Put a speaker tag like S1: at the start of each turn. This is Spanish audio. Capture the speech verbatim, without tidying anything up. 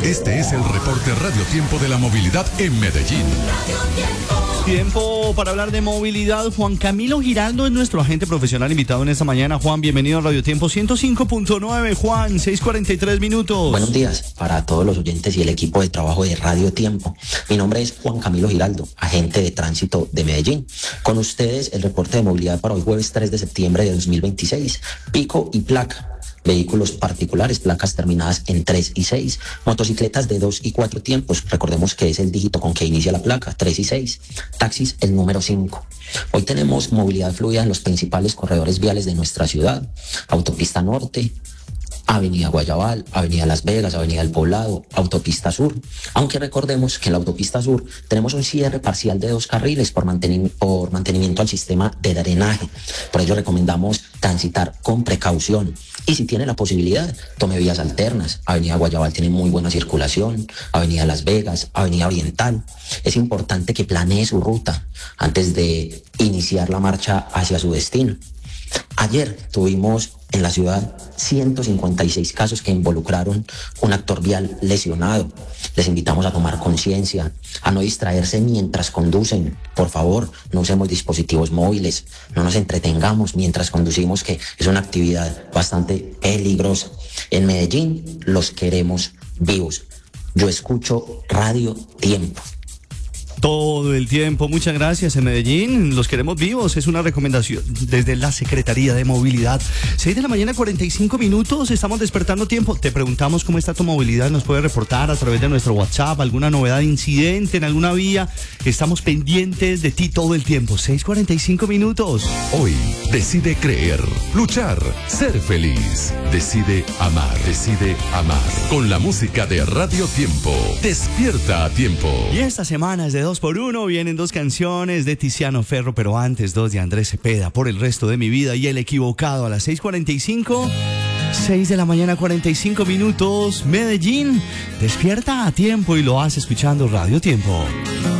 S1: Este es el reporte Radio Tiempo de la movilidad en Medellín.
S2: Tiempo para hablar de movilidad. Juan Camilo Giraldo es nuestro agente profesional invitado en esta mañana. Juan, bienvenido a Radio Tiempo ciento cinco punto nueve. Juan, seis cuarenta y tres minutos.
S3: Buenos días para todos los oyentes y el equipo de trabajo de Radio Tiempo. Mi nombre es Juan Camilo Giraldo, agente de tránsito de Medellín. Con ustedes el reporte de movilidad para hoy jueves tres de septiembre de dos mil veintiséis. Pico y placa. Vehículos particulares, placas terminadas en tres y seis, motocicletas de dos y cuatro tiempos, recordemos que es el dígito con que inicia la placa, tres y seis, taxis el número cinco. Hoy tenemos movilidad fluida en los principales corredores viales de nuestra ciudad, Autopista Norte, Avenida Guayabal, Avenida Las Vegas, Avenida El Poblado, Autopista Sur. Aunque recordemos que en la Autopista Sur tenemos un cierre parcial de dos carriles por, mantenim- por mantenimiento al sistema de drenaje. Por ello recomendamos transitar con precaución. Y si tiene la posibilidad, tome vías alternas. Avenida Guayabal tiene muy buena circulación, Avenida Las Vegas, Avenida Oriental. Es importante que planee su ruta antes de iniciar la marcha hacia su destino. Ayer tuvimos en la ciudad ciento cincuenta y seis casos que involucraron un actor vial lesionado. Les invitamos a tomar conciencia, a no distraerse mientras conducen. Por favor, no usemos dispositivos móviles, no nos entretengamos mientras conducimos, que es una actividad bastante peligrosa. En Medellín los queremos vivos. Yo escucho Radio Tiempo.
S2: Todo el tiempo, muchas gracias. En Medellín los queremos vivos, es una recomendación desde la Secretaría de Movilidad. seis de la mañana, cuarenta y cinco minutos, estamos despertando tiempo. Te preguntamos cómo está tu movilidad, nos puedes reportar a través de nuestro WhatsApp, alguna novedad, incidente en alguna vía. Estamos pendientes de ti todo el tiempo. seis cuarenta y cinco minutos.
S1: Hoy decide creer, luchar, ser feliz. Decide amar, decide amar. Con la música de Radio Tiempo. Despierta a tiempo.
S2: Y esta semana es de dos por uno, vienen dos canciones de Tiziano Ferro, pero antes dos de Andrés Cepeda, Por el resto de mi vida, y El equivocado a las seis cuarenta y cinco. seis de la mañana, cuarenta y cinco minutos. Medellín, despierta a tiempo y lo hace escuchando Radio Tiempo.